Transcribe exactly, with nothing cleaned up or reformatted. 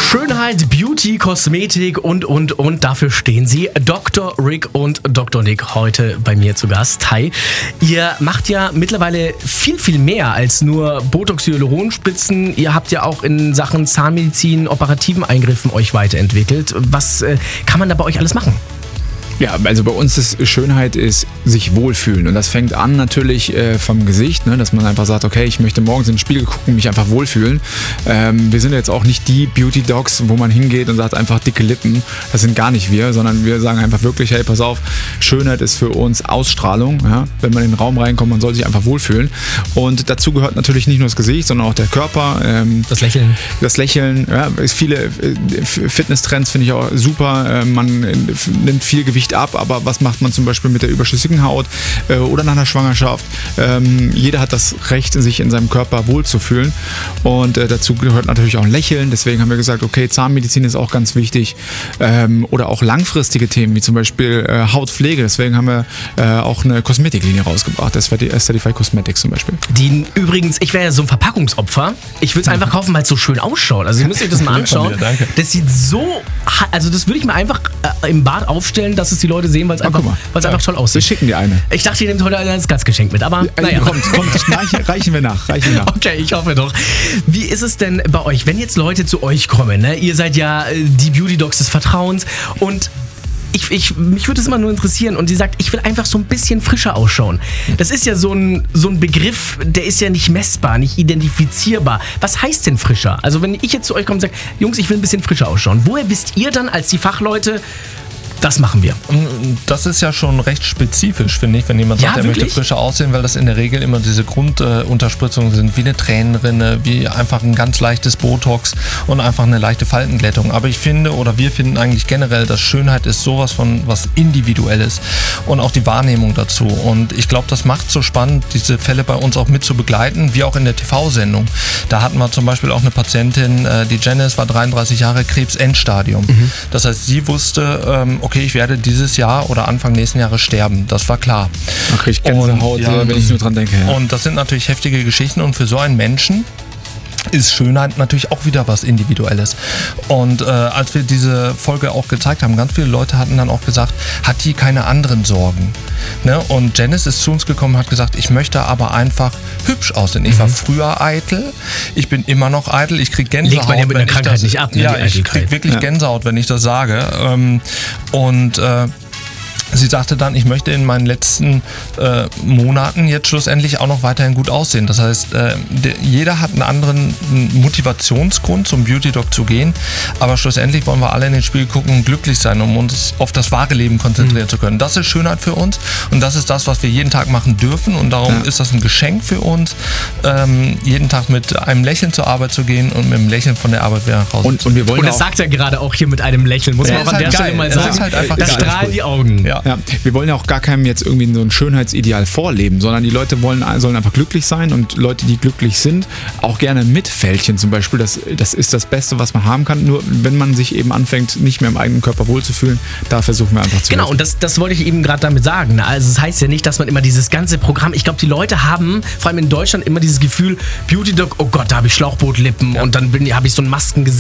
Schönheit, Beauty, Kosmetik und, und, und. Dafür stehen sie. Doktor Rick und Doktor Nick heute bei mir zu Gast. Hi. Ihr macht ja mittlerweile viel, viel mehr als nur Botox, Hyaluronspritzen. Ihr habt ja auch in Sachen Zahnmedizin, operativen Eingriffen euch weiterentwickelt. Was äh, kann man da bei euch alles machen? Ja, also bei uns ist Schönheit ist sich wohlfühlen und das fängt an natürlich äh, vom Gesicht, ne, dass man einfach sagt, okay, ich möchte morgens in den Spiegel gucken, mich einfach wohlfühlen. Ähm, wir sind jetzt auch nicht die Beauty Docs, wo man hingeht und sagt einfach dicke Lippen. Das sind gar nicht wir, sondern wir sagen einfach wirklich, hey, pass auf, Schönheit ist für uns Ausstrahlung. Ja? Wenn man in den Raum reinkommt, man soll sich einfach wohlfühlen. Und dazu gehört natürlich nicht nur das Gesicht, sondern auch der Körper. Ähm, das Lächeln. Das Lächeln. Ja, viele äh, Fitnesstrends finde ich auch super. Äh, man äh, nimmt viel Gewicht ab, aber was macht man zum Beispiel mit der überschüssigen Haut äh, oder nach einer Schwangerschaft? Ähm, jeder hat das Recht, sich in seinem Körper wohlzufühlen und äh, dazu gehört natürlich auch ein Lächeln. Deswegen haben wir gesagt, okay, Zahnmedizin ist auch ganz wichtig ähm, oder auch langfristige Themen wie zum Beispiel äh, Hautpflege. Deswegen haben wir äh, auch eine Kosmetiklinie rausgebracht, das war die Aesthetify Cosmetics zum Beispiel. Die übrigens, ich wäre ja so ein Verpackungsopfer. Ich würde es einfach kaufen, weil es so schön ausschaut. Also ihr müsst euch das mal anschauen. Ja, danke. Das sieht so, also das würde ich mir einfach äh, im Bad aufstellen, dass es die Leute sehen, weil es einfach, weil's einfach toll aussieht. Wir schicken dir eine. Ich dachte, ihr nehmt heute als Gastgeschenk mit, aber ja, naja. Kommt, kommt, reichen, reichen wir nach, reichen wir nach. Okay, ich hoffe doch. Wie ist es denn bei euch, wenn jetzt Leute zu euch kommen? Ne? Ihr seid ja die Beauty Docs des Vertrauens und Ich, ich, mich würde es immer nur interessieren und sie sagt, ich will einfach so ein bisschen frischer ausschauen. Das ist ja so ein, so ein Begriff, der ist ja nicht messbar, nicht identifizierbar. Was heißt denn frischer? Also wenn ich jetzt zu euch komme und sage, Jungs, ich will ein bisschen frischer ausschauen. Woher wisst ihr dann als die Fachleute, das machen wir? Das ist ja schon recht spezifisch, finde ich, wenn jemand sagt, ja, er wirklich? möchte frischer aussehen, weil das in der Regel immer diese Grundunterspritzungen äh, sind, wie eine Tränenrinne, wie einfach ein ganz leichtes Botox und einfach eine leichte Faltenglättung. Aber ich finde, oder wir finden eigentlich generell, dass Schönheit ist sowas von was Individuelles und auch die Wahrnehmung dazu. Und ich glaube, das macht so spannend, diese Fälle bei uns auch mit zu begleiten, wie auch in der T V-Sendung. Da hatten wir zum Beispiel auch eine Patientin, äh, die Janice war dreiunddreißig Jahre, Krebs-Endstadium. Mhm. Das heißt, sie wusste, ähm, okay, ich werde dieses Jahr oder Anfang nächsten Jahres sterben. Das war klar. Da kriege ich Gänsehaut, ja, wenn ich nur dran denke. Ja. Und das sind natürlich heftige Geschichten und für so einen Menschen ist Schönheit natürlich auch wieder was Individuelles. Und äh, als wir diese Folge auch gezeigt haben, ganz viele Leute hatten dann auch gesagt, hat die keine anderen Sorgen? Ne? Und Janice ist zu uns gekommen und hat gesagt, ich möchte aber einfach hübsch aussehen. Ich mhm. war früher eitel, ich bin immer noch eitel, ich kriege Gänsehaut. Legt man ja mit wenn einer Krankheit das, nicht ab. Ne, ja, ich kriege wirklich ja. Gänsehaut, wenn ich das sage. Ähm, und äh, sie sagte dann, ich möchte in meinen letzten äh, Monaten jetzt schlussendlich auch noch weiterhin gut aussehen. Das heißt, äh, de, jeder hat einen anderen Motivationsgrund, zum Beauty Doc zu gehen, aber schlussendlich wollen wir alle in den Spiegel gucken und glücklich sein, um uns auf das wahre Leben konzentrieren mhm. zu können. Das ist Schönheit für uns und das ist das, was wir jeden Tag machen dürfen und darum ja. ist das ein Geschenk für uns, ähm, jeden Tag mit einem Lächeln zur Arbeit zu gehen und mit einem Lächeln von der Arbeit wieder nach Hause und, zu und wir wollen Und das sagt er gerade auch hier mit einem Lächeln, muss ja, man auch an halt der Stelle mal sagen. Das ist halt einfach da geil. strahlen die Augen. Ja. Ja, wir wollen ja auch gar keinem jetzt irgendwie so ein Schönheitsideal vorleben, sondern die Leute wollen, sollen einfach glücklich sein und Leute, die glücklich sind, auch gerne mit Fältchen zum Beispiel. Das, das ist das Beste, was man haben kann. Nur wenn man sich eben anfängt, nicht mehr im eigenen Körper wohlzufühlen, da versuchen wir einfach zu Genau, helfen. und das, das wollte ich eben gerade damit sagen. Also es heißt ja nicht, dass man immer dieses ganze Programm, ich glaube, die Leute haben, vor allem in Deutschland, immer dieses Gefühl, Beauty Doc, oh Gott, da habe ich Schlauchbootlippen ja. und dann habe ich so ein Maskengesicht.